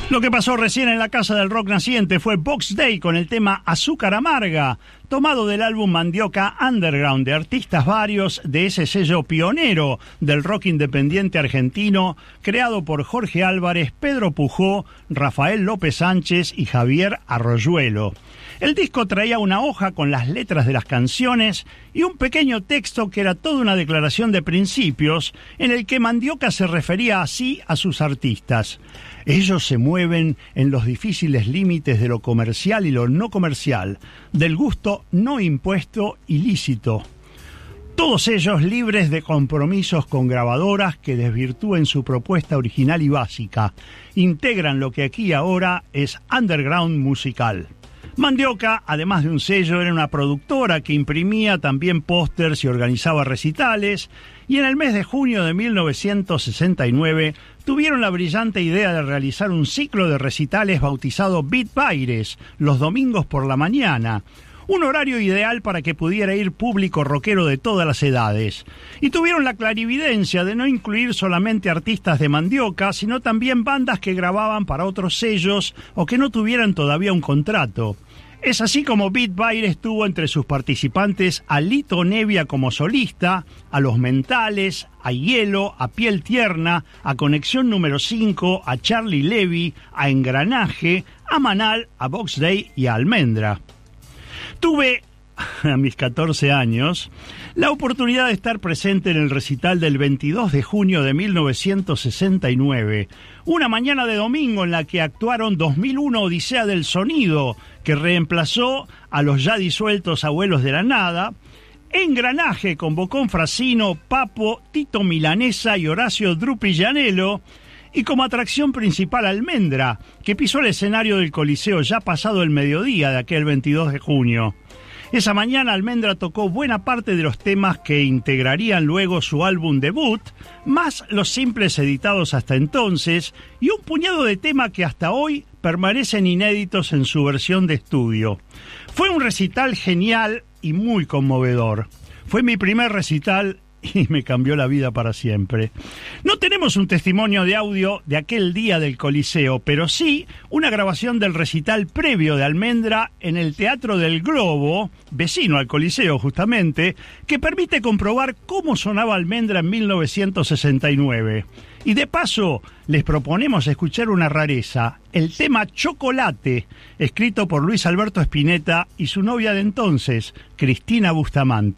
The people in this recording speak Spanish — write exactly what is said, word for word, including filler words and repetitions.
Lo que pasó recién en la Casa del Rock Naciente fue Box Day con el tema Azúcar Amarga, tomado del álbum Mandioca Underground de artistas varios de ese sello pionero del rock independiente argentino, creado por Jorge Álvarez, Pedro Pujó, Rafael López Sánchez y Javier Arroyuelo. El disco traía una hoja con las letras de las canciones y un pequeño texto que era toda una declaración de principios en el que Mandioca se refería así a sus artistas. Ellos se mueven en los difíciles límites de lo comercial y lo no comercial, del gusto no impuesto y lícito. Todos ellos libres de compromisos con grabadoras que desvirtúen su propuesta original y básica. Integran lo que aquí y ahora es underground musical. Mandioca, además de un sello, era una productora que imprimía también pósters y organizaba recitales, y en el mes de junio de mil novecientos sesenta y nueve tuvieron la brillante idea de realizar un ciclo de recitales bautizado Beat Baires, los domingos por la mañana, un horario ideal para que pudiera ir público rockero de todas las edades. Y tuvieron la clarividencia de no incluir solamente artistas de Mandioca, sino también bandas que grababan para otros sellos o que no tuvieran todavía un contrato. Es así como Beat Baires tuvo entre sus participantes a Lito Nevia como solista, a Los Mentales, a Hielo, a Piel Tierna, a Conexión número cinco, a Charlie Levy, a Engranaje, a Manal, a Box Day y a Almendra. Tuve, a mis catorce años, la oportunidad de estar presente en el recital del veintidós de junio de mil novecientos sesenta y nueve, una mañana de domingo en la que actuaron dos mil uno Odisea del Sonido, que reemplazó a los ya disueltos Abuelos de la Nada. Engranaje con Bocón Frasino, Papo, Tito Milanesa y Horacio Drupi Llanelo, y como atracción principal Almendra, que pisó el escenario del Coliseo ya pasado el mediodía de aquel veintidós de junio. Esa mañana Almendra tocó buena parte de los temas que integrarían luego su álbum debut, más los simples editados hasta entonces, y un puñado de temas que hasta hoy permanecen inéditos en su versión de estudio. Fue un recital genial y muy conmovedor. Fue mi primer recital y me cambió la vida para siempre. No tenemos un testimonio de audio de aquel día del Coliseo, pero sí una grabación del recital previo de Almendra en el Teatro del Globo, vecino al Coliseo justamente, que permite comprobar cómo sonaba Almendra en mil novecientos sesenta y nueve. Y de paso, les proponemos escuchar una rareza, el tema Chocolate, escrito por Luis Alberto Spinetta y su novia de entonces, Cristina Bustamante.